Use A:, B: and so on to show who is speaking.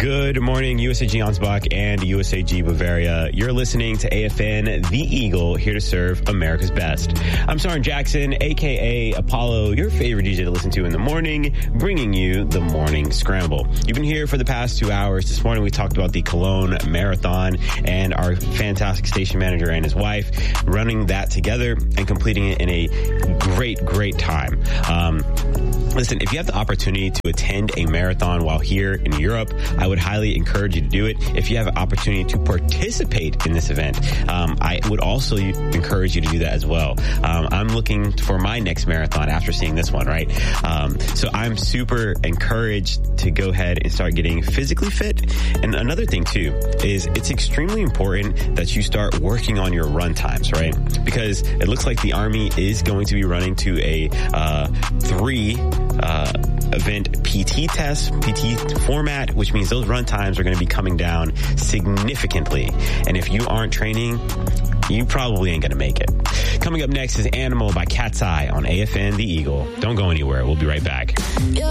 A: Good morning, USAG Ansbach and USAG Bavaria. You're listening to AFN, The Eagle, here to serve America's best. I'm Sergeant Jackson, a.k.a. Apollo, your favorite DJ to listen to in the morning, bringing you the Morning Scramble. You've been here for the past 2 hours. This morning we talked about the Cologne Marathon and our fantastic station manager and his wife running that together and completing it in a great time. Listen, if you have the opportunity to attend a marathon while here in Europe, I would highly encourage you to do it. If you have an opportunity to participate in this event, I would also encourage you to do that as well. I'm looking for my next marathon after seeing this one, right? So I'm super encouraged to go ahead and start getting physically fit. And another thing too is it's extremely important that you start working on your run times, right? Because it looks like the Army is going to be running to a 3 event PT format, which means those run times are going to be coming down significantly. And if you aren't training, you probably ain't going to make it. Coming up next is Animal by Cat's Eye on AFN The Eagle. Don't go anywhere. We'll be right back.